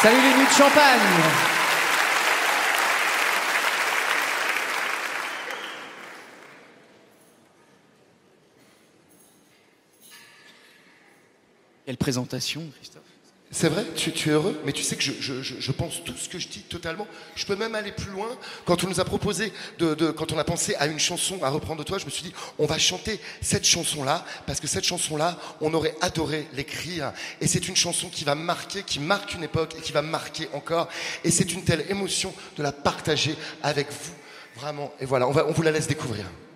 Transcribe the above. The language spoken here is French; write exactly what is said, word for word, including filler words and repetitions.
Salut les nuits de Champagne. Quelle présentation, Christophe. C'est vrai, tu, tu es heureux, mais tu sais que je, je, je, je pense tout ce que je dis totalement. Je peux même aller plus loin. Quand on nous a proposé, de, de, quand on a pensé à une chanson à reprendre de toi, je me suis dit, on va chanter cette chanson-là, parce que cette chanson-là, on aurait adoré l'écrire. Et c'est une chanson qui va marquer, qui marque une époque et qui va marquer encore. Et c'est une telle émotion de la partager avec vous, vraiment. Et voilà, on, va, on vous la laisse découvrir.